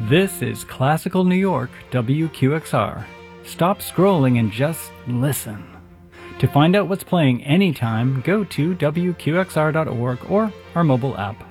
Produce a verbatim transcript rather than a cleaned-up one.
This is Classical New York W Q X R. Stop scrolling and just listen. To find out what's playing anytime, go to W Q X R dot org or our mobile app.